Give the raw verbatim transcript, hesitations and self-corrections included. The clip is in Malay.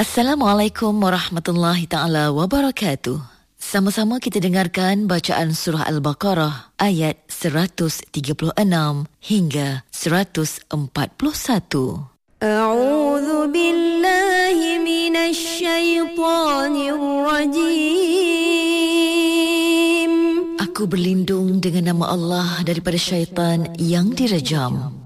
Assalamualaikum warahmatullahi ta'ala wabarakatuh. Sama-sama kita dengarkan bacaan surah Al-Baqarah ayat seratus tiga puluh enam hingga seratus empat puluh satu. A'udzu billahi minasy syaithanir rajim. Aku berlindung dengan nama Allah daripada syaitan yang direjam.